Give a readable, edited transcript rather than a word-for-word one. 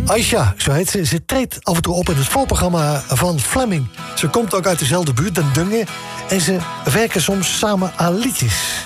Aisha, zo heet ze. Ze treedt af en toe op in het voorprogramma van Fleming. Ze komt ook uit dezelfde buurt, Den Dungen. En ze werken soms samen aan liedjes.